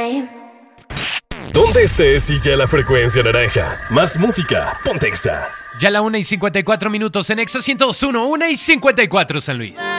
time. Donde estés, sigue la frecuencia naranja. Más música, ponte Exa. Ya la 1:54 en Exa 102.1, 1:54 San Luis.